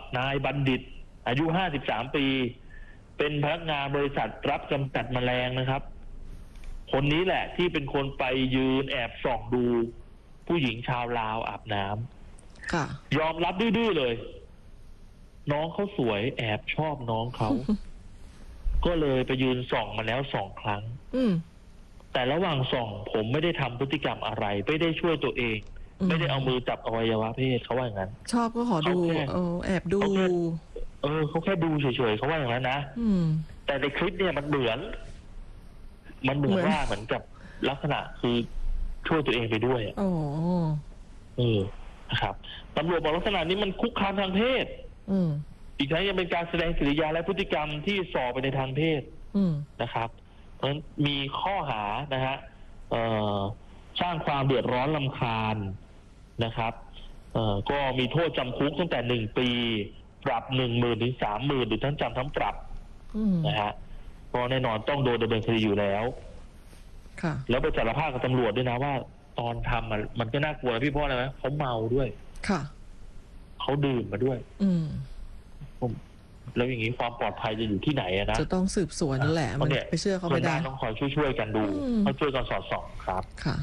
นายบัณฑิตอายุ53 ปีเป็นพนักงานบริษัทรับกำจัดแมลงนะครับคนนี้แหละที่เป็นคนไปยืนแอบส่องดูผู้หญิงชาวลาวอาบน้ำยอมรับดื้อๆเลยน้องเขาสวยแอบชอบน้องเขาก็เลยไปยืนส่องมาแล้ว2 ครั้งแต่ระหว่างส่องผมไม่ได้ทำพฤติกรรมอะไรไม่ได้ช่วยตัวเองไม่ได้เอามือจับอวัยวะเพศเขาว่าอย่างนั้นชอบก็ขอดูแอบดูเขาแค่ดูเฉยๆเขาว่าอย่างนั้นนะแต่ในคลิปเนี่ยมันเหมือนว่าเหมือนกับลักษณะคือช่วยตัวเองไปด้วยนะครับตำรวจบอกลักษณะนี้มันคุกคามทางเพศอีกทั้งยังเป็นการแสดงกิริยาและพฤติกรรมที่ส่อไปในทางเพศนะครับเพราะฉะนั้นมีข้อหานะฮะสร้างความเดือดร้อนรำคาญนะครับก็มีโทษจำคุกตั้งแต่1 ปีปรับ 10,000 ถึง 30,000 หรือทั้งจำทั้งปรับนะฮะเพราะแน่นอนต้องโดนดำเนินคดีอยู่แล้วแล้วไปสารภาพกับตำรวจด้วยนะว่าตอนทำมันก็น่ากลัวนะพี่เพราะอะไรไหมเขาเมาด้วยเขาดื่มมาด้วยแล้วอย่างนี้ความปลอดภัยจะอยู่ที่ไหนนะจะต้องสืบสวนนั่นแหละมันไปเชื่อเขาไม่ได้ต้องคอยช่วยกันดูเขาช่วยกันสอดส่องครับ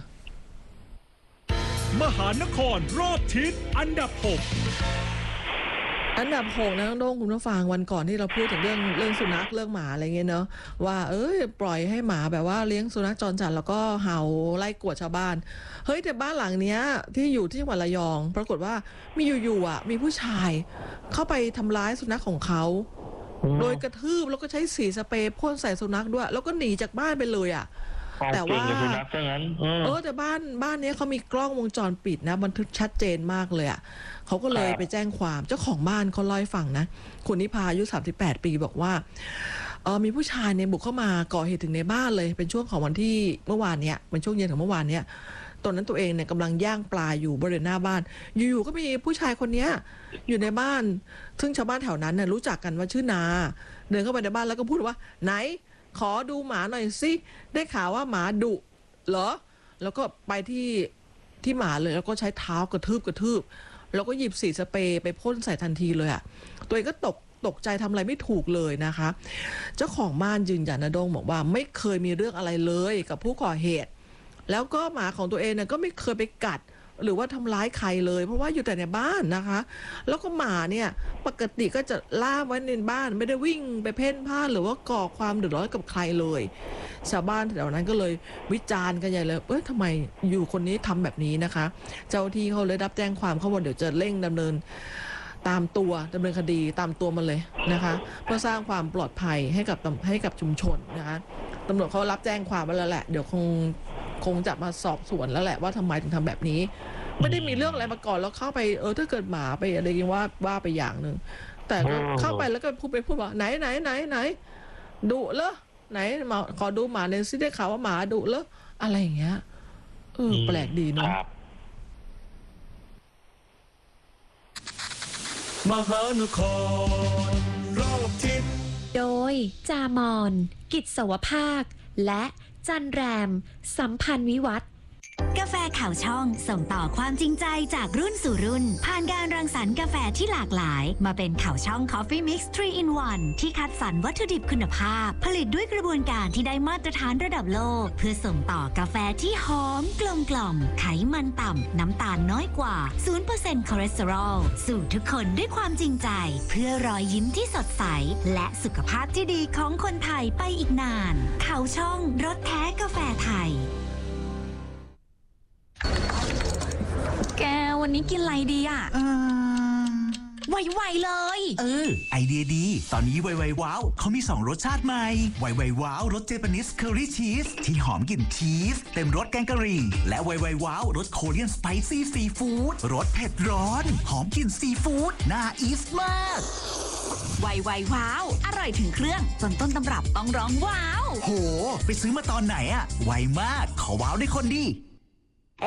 มหานครรอบทิศอันดับ 6 นะน้องโด่งคุณผู้ฟังวันก่อนที่เราพูดถึงเรื่องสุนัขเรื่องหมาอะไรเงี้ยเนาะว่าปล่อยให้หมาแบบว่าเลี้ยงสุนัขจรจัดแล้วก็เห่าไล่กวดชาวบ้านเฮ้ยแต่บ้านหลังเนี้ยที่อยู่ที่จังหวัดระยองปรากฏว่ามีอยู่ๆมีผู้ชายเข้าไปทำร้ายสุนัขของเขาโดยกระทืบแล้วก็ใช้สีสเปรย์พ่นใส่สุนัขด้วยแล้วก็หนีจากบ้านไปเลยแต่ว่าแต่บ้านนี้เขามีกล้องวงจรปิดนะบันทึกชัดเจนมากเลยเขาก็เลยไปแจ้งความเจ้าของบ้านเขาเล่าให้ฟังนะคุณนิพาอายุ38 ปีบอกว่ามีผู้ชายเนี่ยบุกเข้ามาก่อเหตุถึงในบ้านเลยเป็นช่วงของวันที่เมื่อวานเนี้ยเป็นช่วงเย็นของเมื่อวานเนี้ยตอนนั้นตัวเองเนี่ยกำลังย่างปลาอยู่บริเวณหน้าบ้านอยู่ๆก็มีผู้ชายคนนี้อยู่ในบ้านซึ่งชาวบ้านแถวนั้นเนี่ยรู้จักกันว่าชื่อนาเดินเข้าไปในบ้านแล้วก็พูดว่าไหนขอดูหมาหน่อยสิได้ข่าวว่าหมาดุเหรอแล้วก็ไปที่หมาเลยแล้วก็ใช้เท้ากระทืบแล้วก็หยิบสีสเปรย์ไปพ่นใส่ทันทีเลยตัวเองก็ตกใจทำอะไรไม่ถูกเลยนะคะเจ้าของบ้านยืนยันนะโด่งบอกว่าไม่เคยมีเรื่องอะไรเลยกับผู้ก่อเหตุแล้วก็หมาของตัวเองเนี่ยก็ไม่เคยไปกัดหรือว่าทำร้ายใครเลยเพราะว่าอยู่แต่ในบ้านนะคะแล้วก็หมาเนี่ยปกติก็จะล่าไว้ในบ้านไม่ได้วิ่งไปเพ่นพ่านหรือว่าก่อความเดือดร้อนกับใครเลยชาวบ้านแถวนั้นก็เลยวิจารณ์กันใหญ่เลยทำไมอยู่คนนี้ทำแบบนี้นะคะเจ้าที่เขาเลยรับแจ้งความเขาบอกเดี๋ยวจะเร่งดำเนินคดีตามตัวมันเลยนะคะเพื่อสร้างความปลอดภัยให้กับชุมชนนะคะตำรวจเขารับแจ้งความไว้แล้วแหละเดี๋ยวคงจะมาสอบสวนแล้วแหละว่าทำไมถึงทำแบบนี้ไม่ได้มีเรื่องอะไรมาก่อนแล้วเข้าไปถ้าเกิดหมาไปอะไรกันว่าไปอย่างหนึ่งแต่เข้าไปแล้วก็พูดว่าไหนดุเหรอไหนมาขอดูหมาเลยสิได้ข่าวว่าหมาดุเหรออะไรอย่างเงี้ยแปลกดีเนาะมหานครรอบทิศโดยจามอนกิจสวภาคและจันแรมสัมพันธ์วิวัฒน์กาแฟข่าวช่องส่งต่อความจริงใจจากรุ่นสู่รุ่นผ่านการรังสรรค์กาแฟที่หลากหลายมาเป็นข่าวช่อง Coffee Mix 3 in 1 ที่คัดสรรวัตถุดิบคุณภาพผลิตด้วยกระบวนการที่ได้มาตรฐานระดับโลกเพื่อส่งต่อกาแฟที่หอมกลมกล่อมไขมันต่ำน้ำตาลน้อยกว่า 0% คอเลสเตอรอลสู่ทุกคนด้วยความจริงใจเพื่อรอยยิ้มที่สดใสและสุขภาพที่ดีของคนไทยไปอีกนานข่าวช่องรสแท้กาแฟไทยแกวันนี้กินอะไรดีไวๆเลยไอเดียดีตอนนี้ไวว้าวเขามี2รสชาติใหม่ไวว้าวรสเจแปนิสเคอรี่ชีสที่หอมกลิ่นชีสเต็มรสแกงกะหรี่และไวว้าวรสโคเรียนสไปซี่ซีฟู้ดรสเผ็ดร้อนหอมกลิ่นซีฟู้ดน่าอีสมากไวว้าวอร่อยถึงเครื่องจนต้นตำรับต้องร้องว้าวโหไปซื้อมาตอนไหนไวมากขอว้าวได้คนดี